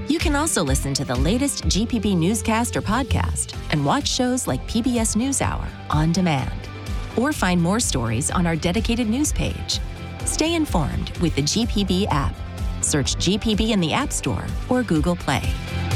You can also listen to the latest GPB newscast or podcast and watch shows like PBS NewsHour on demand. Or find more stories on our dedicated news page. Stay informed with the GPB app. Search GPB in the App Store or Google Play.